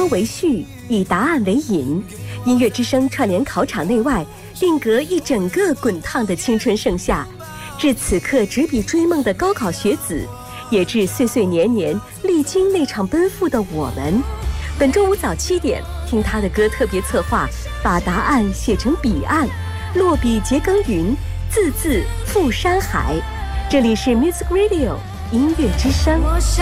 歌为序，以答案为引，音乐之声串联考场内外，定格一整个滚烫的青春盛夏，致此刻执笔追梦的高考学子，也致岁岁年年历经那场奔赴的我们。本周五早7点，听他的歌特别策划，把答案写成彼岸，落笔结耕耘，字字赴山海。这里是 Music Radio 音乐之声。